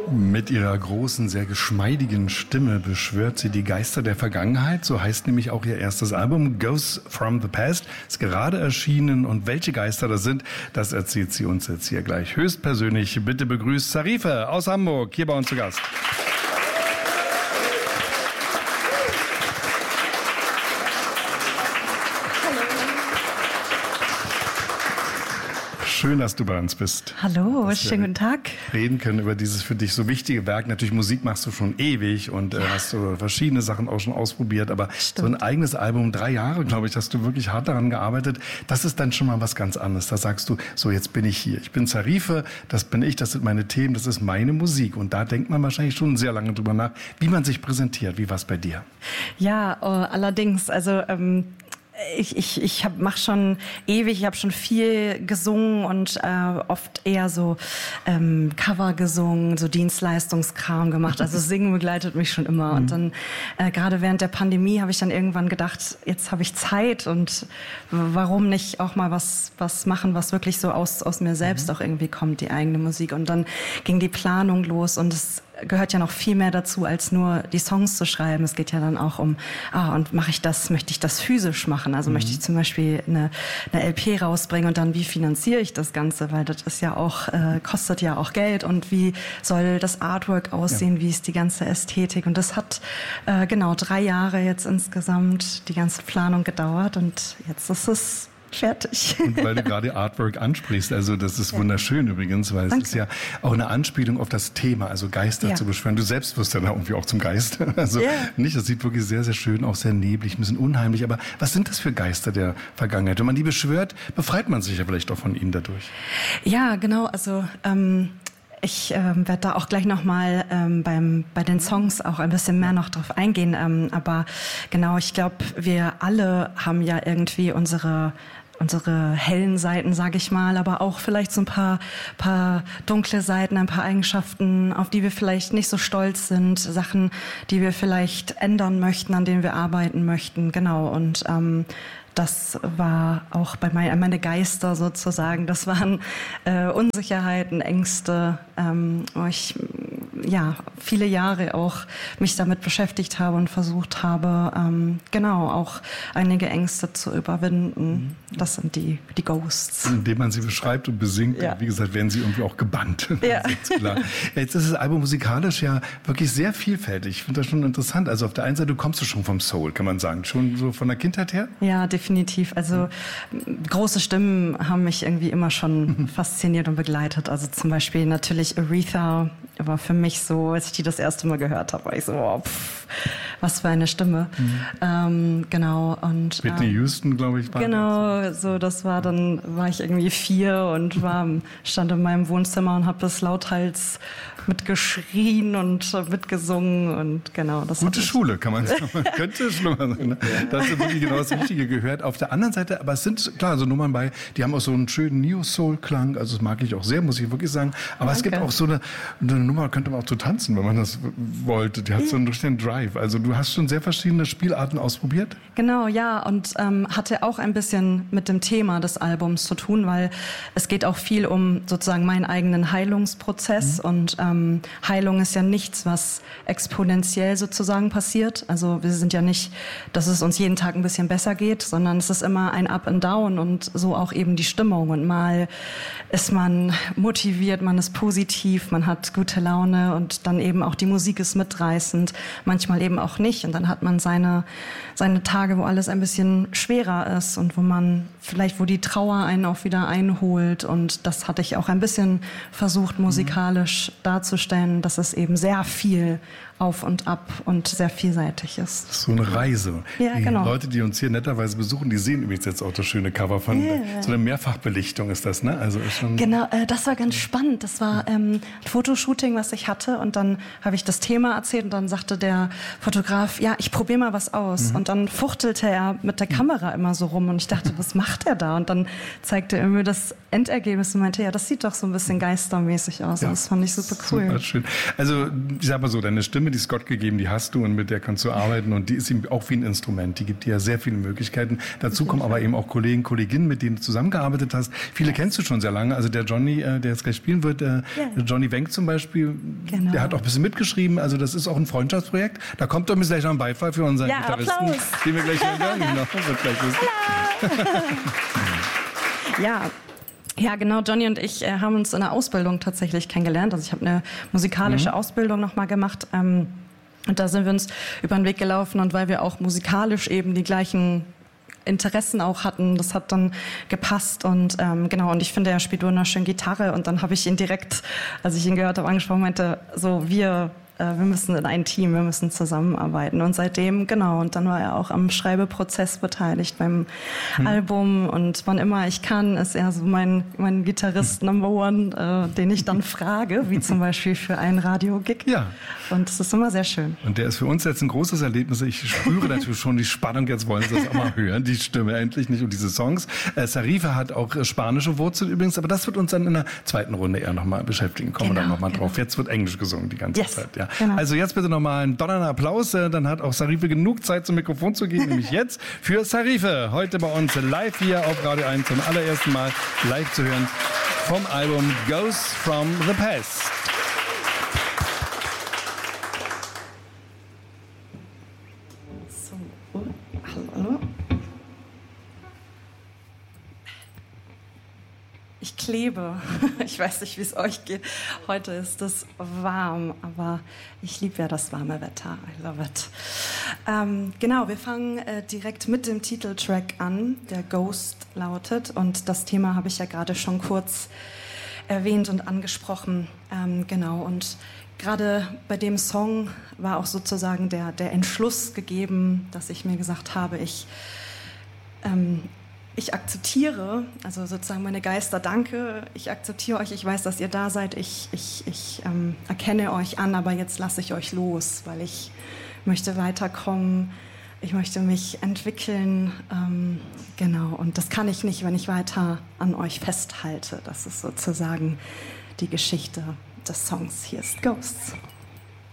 Mit ihrer großen, sehr geschmeidigen Stimme beschwört sie die Geister der Vergangenheit. So heißt nämlich auch ihr erstes Album, Ghosts from the Past. Ist gerade erschienen und welche Geister das sind, das erzählt sie uns jetzt hier gleich höchstpersönlich. Bitte begrüßt Zarife aus Hamburg, hier bei uns zu Gast. Schön, dass du bei uns bist. Hallo, schönen guten Tag. Reden können über dieses für dich so wichtige Werk. Natürlich, Musik machst du schon ewig und hast so verschiedene Sachen auch schon ausprobiert. Aber so ein eigenes Album, 3 Jahre, glaube ich, hast du wirklich hart daran gearbeitet. Das ist dann schon mal was ganz anderes. Da sagst du, so jetzt bin ich hier. Ich bin Zarife, das bin ich, das sind meine Themen, das ist meine Musik. Und da denkt man wahrscheinlich schon sehr lange drüber nach, wie man sich präsentiert. Wie war es bei dir? Ja, allerdings, also ich mache schon ewig, ich habe schon viel gesungen und oft eher so Cover gesungen, so Dienstleistungskram gemacht. Also Singen begleitet mich schon immer. Und dann gerade während der Pandemie habe ich dann irgendwann gedacht, jetzt habe ich Zeit und warum nicht auch mal was machen, was wirklich so aus mir selbst auch irgendwie kommt, die eigene Musik. Und dann ging die Planung los und es gehört ja noch viel mehr dazu, als nur die Songs zu schreiben. Es geht ja dann auch um, und möchte ich das physisch machen? Also möchte ich zum Beispiel eine LP rausbringen und dann, wie finanziere ich das Ganze? Weil das ist ja auch, kostet ja auch Geld und wie soll das Artwork aussehen? Wie ist die ganze Ästhetik? Und das hat, 3 Jahre jetzt insgesamt die ganze Planung gedauert und jetzt ist es fertig. Und weil du gerade Artwork ansprichst, also das ist wunderschön übrigens, weil es ist ja auch eine Anspielung auf das Thema, also Geister zu beschwören. Du selbst wirst ja da irgendwie auch zum Geist. Also nicht, das sieht wirklich sehr, sehr schön, auch sehr neblig, ein bisschen unheimlich. Aber was sind das für Geister der Vergangenheit? Wenn man die beschwört, befreit man sich ja vielleicht auch von ihnen dadurch. Ja, genau, also ich werde da auch gleich nochmal bei den Songs auch ein bisschen mehr noch drauf eingehen. Aber genau, ich glaube, wir alle haben ja irgendwie unsere hellen Seiten, sage ich mal, aber auch vielleicht so ein paar dunkle Seiten, ein paar Eigenschaften, auf die wir vielleicht nicht so stolz sind, Sachen, die wir vielleicht ändern möchten, an denen wir arbeiten möchten. Genau, und das war auch bei meine Geister sozusagen. Das waren Unsicherheiten, Ängste, wo ich viele Jahre auch mich damit beschäftigt habe und versucht habe, auch einige Ängste zu überwinden. Das sind die Ghosts. Indem man sie beschreibt und besingt, wie gesagt, werden sie irgendwie auch gebannt. Ja. Jetzt, klar. Jetzt ist das Album musikalisch ja wirklich sehr vielfältig. Ich finde das schon interessant. Also auf der einen Seite kommst du schon vom Soul, kann man sagen. Schon so von der Kindheit her? Ja, definitiv. Also große Stimmen haben mich irgendwie immer schon fasziniert und begleitet. Also zum Beispiel natürlich Aretha war für mich so, als ich die das erste Mal gehört habe, war ich so, was für eine Stimme. Genau. Und Whitney Houston, glaube ich, war genau, so das war dann, war ich irgendwie 4 und stand in meinem Wohnzimmer und habe das lauthals mitgeschrien und mitgesungen und genau. Das gute Schule, kann man sagen. Man könnte schlimmer sein. Ne? Das ist wirklich genau das Richtige gehört. Auf der anderen Seite, aber es sind, klar, so Nummern bei, die haben auch so einen schönen Neo-Soul-Klang, also das mag ich auch sehr, muss ich wirklich sagen. Aber es gibt auch so eine Nummer, könnte man auch so tanzen, wenn man das wollte. Die hat so einen richtigen Drive. Also du hast schon sehr verschiedene Spielarten ausprobiert? Genau, ja, und hatte auch ein bisschen mit dem Thema des Albums zu tun, weil es geht auch viel um sozusagen meinen eigenen Heilungsprozess und Heilung ist ja nichts, was exponentiell sozusagen passiert. Also wir sind ja nicht, dass es uns jeden Tag ein bisschen besser geht, sondern es ist immer ein Up and Down und so auch eben die Stimmung. Und mal ist man motiviert, man ist positiv, man hat gute Laune und dann eben auch die Musik ist mitreißend, manchmal eben auch nicht. Und dann hat man seine Tage, wo alles ein bisschen schwerer ist und wo die Trauer einen auch wieder einholt. Und das hatte ich auch ein bisschen versucht, musikalisch darzustellen, dass es eben sehr viel auf und ab und sehr vielseitig ist. So eine Reise. Ja, die genau. Leute, die uns hier netterweise besuchen, die sehen übrigens jetzt auch das schöne Cover von so einer Mehrfachbelichtung ist das, ne? Also ist schon genau, das war ganz spannend. Das war ein Fotoshooting, was ich hatte und dann habe ich das Thema erzählt und dann sagte der Fotograf, ja, ich probiere mal was aus. Und dann fuchtelte er mit der Kamera immer so rum und ich dachte, was macht er da? Und dann zeigte er mir das Endergebnis und meinte, ja, das sieht doch so ein bisschen geistermäßig aus. Und das fand ich super cool. Super schön. Also ich sag mal so, deine Stimme, die ist Gott gegeben, die hast du und mit der kannst du arbeiten und die ist eben auch wie ein Instrument. Die gibt dir ja sehr viele Möglichkeiten. Dazu kommen aber eben auch Kollegen, Kolleginnen, mit denen du zusammengearbeitet hast. Viele kennst du schon sehr lange. Also der Johnny, der jetzt gleich spielen wird, Johnny Wenk zum Beispiel, der hat auch ein bisschen mitgeschrieben. Also das ist auch ein Freundschaftsprojekt. Da kommt doch ein bisschen gleich noch ein Beifall für unseren Gitarristen, Applaus. den wir gleich hören. Ja, genau. Johnny und ich haben uns in der Ausbildung tatsächlich kennengelernt. Also ich habe eine musikalische Ausbildung nochmal gemacht. Und da sind wir uns über den Weg gelaufen. Und weil wir auch musikalisch eben die gleichen Interessen auch hatten, das hat dann gepasst. Und genau, und ich finde, er spielt wunderschön Gitarre. Und dann habe ich ihn direkt, als ich ihn gehört habe, angesprochen, meinte, so, wir müssen in ein Team, wir müssen zusammenarbeiten. Und seitdem, genau, und dann war er auch am Schreibeprozess beteiligt beim Album. Und wann immer ich kann, ist er so mein Gitarrist Number One, den ich dann frage, wie zum Beispiel für einen Radio-Gig. Ja. Und das ist immer sehr schön. Und der ist für uns jetzt ein großes Erlebnis. Ich spüre natürlich schon die Spannung, jetzt wollen Sie das auch mal hören, die Stimme endlich nicht und diese Songs. Sarife hat auch spanische Wurzeln übrigens, aber das wird uns dann in der zweiten Runde eher nochmal beschäftigen. Kommen wir dann nochmal drauf. Jetzt wird Englisch gesungen die ganze Zeit. Ja. Genau. Also jetzt bitte nochmal einen donnernden Applaus, dann hat auch Sarife genug Zeit zum Mikrofon zu gehen, nämlich jetzt für Sarife. Heute bei uns live hier auf Radio 1 zum allerersten Mal live zu hören vom Album Ghosts from the Past. So, hallo. Ich klebe. Ich weiß nicht, wie es euch geht. Heute ist es warm, aber ich liebe ja das warme Wetter. I love it. Genau, wir fangen direkt mit dem Titeltrack an, der Ghost lautet. Und das Thema habe ich ja gerade schon kurz erwähnt und angesprochen. Genau, und gerade bei dem Song war auch sozusagen der Entschluss gegeben, dass ich mir gesagt habe, ich akzeptiere, also sozusagen meine Geister, danke, ich akzeptiere euch, ich weiß, dass ihr da seid, ich erkenne euch an, aber jetzt lasse ich euch los, weil ich möchte weiterkommen, ich möchte mich entwickeln, genau, und das kann ich nicht, wenn ich weiter an euch festhalte. Das ist sozusagen die Geschichte des Songs. Hier ist Ghosts.